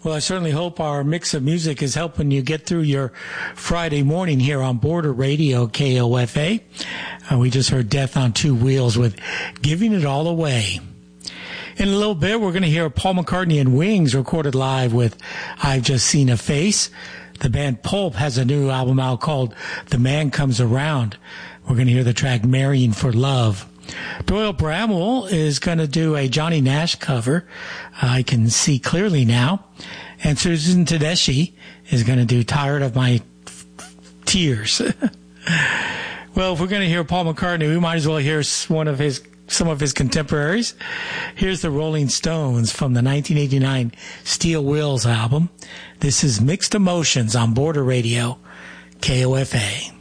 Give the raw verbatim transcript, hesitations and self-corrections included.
Well, I certainly hope our mix of music is helping you get through your Friday morning here on Border Radio, K O F A. Uh, we just heard Death on Two Wheels with Giving It All Away. In a little bit, we're going to hear Paul McCartney and Wings recorded live with I've Just Seen a Face. The band Pulp has a new album out called The Man Comes Around. We're going to hear the track Marrying for Love. Doyle Bramwell is going to do a Johnny Nash cover. I Can See Clearly Now. And Susan Tedeschi is going to do Tired of My Tears. Well, if we're going to hear Paul McCartney, we might as well hear one of his, some of his contemporaries. Here's the Rolling Stones from the nineteen eighty-nine Steel Wheels album. This is Mixed Emotions on Border Radio, K O F A.